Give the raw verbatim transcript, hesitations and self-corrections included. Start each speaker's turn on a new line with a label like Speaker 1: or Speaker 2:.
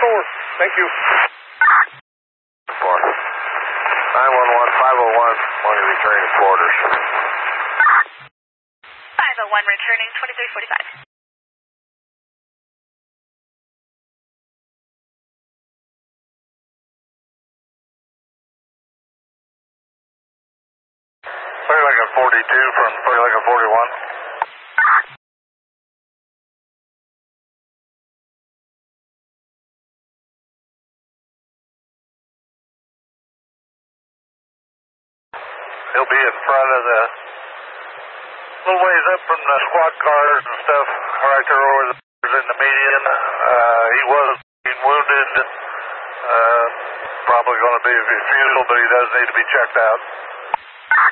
Speaker 1: four. Thank you.
Speaker 2: four. nine one one, five oh one, one returning to quarters.
Speaker 3: five oh one returning, twenty-three forty-five.
Speaker 2: Pretty like a forty-two from pretty like a forty-one. He'll be in front of the little ways up from the squad cars and stuff, right there over the, in the median. Uh, he was being wounded, uh, probably going to be refusal, but he does need to be checked out.